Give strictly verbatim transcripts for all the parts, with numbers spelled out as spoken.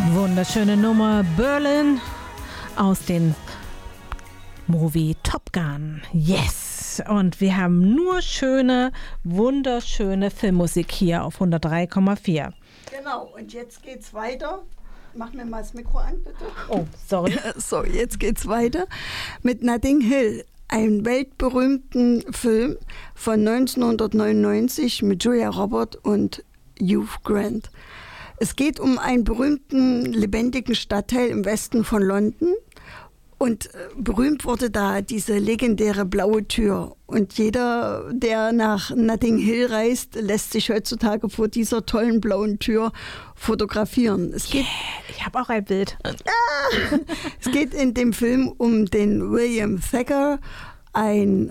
Wunderschöne Nummer Berlin aus dem Movie Top Gun. Yes! Und wir haben nur schöne, wunderschöne Filmmusik hier auf hundertdrei Komma vier. Genau, und jetzt geht's weiter. Mach mir mal das Mikro an, bitte. Oh, sorry. So, jetzt geht's weiter mit Notting Hill, einem weltberühmten Film von neunzehnhundertneunundneunzig mit Julia Roberts und Hugh Grant. Es geht um einen berühmten, lebendigen Stadtteil im Westen von London. Und berühmt wurde da diese legendäre blaue Tür. Und jeder, der nach Notting Hill reist, lässt sich heutzutage vor dieser tollen blauen Tür fotografieren. Es geht, yeah, ich habe auch ein Bild. Ah, es geht in dem Film um den William Thacker, ein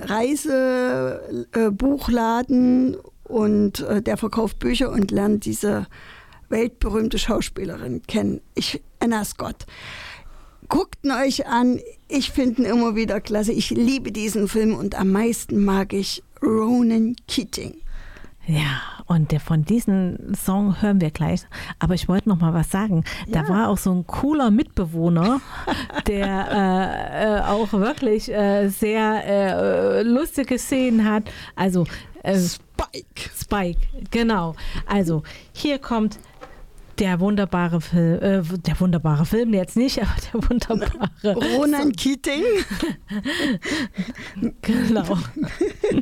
Reisebuchladen, und äh, der verkauft Bücher und lernt diese weltberühmte Schauspielerin kennen. Ich, Anna Scott. Guckt ihn euch an. Ich finde ihn immer wieder klasse. Ich liebe diesen Film und am meisten mag ich Ronan Keating. Ja, und der, von diesem Song hören wir gleich. Aber ich wollte noch mal was sagen. Da ja. war auch so ein cooler Mitbewohner, der äh, äh, auch wirklich äh, sehr äh, lustige Szenen hat. Also äh, Spike. Spike, genau. Also hier kommt der wunderbare Film, äh, der wunderbare Film jetzt nicht, aber der wunderbare Ronan Keating. Genau.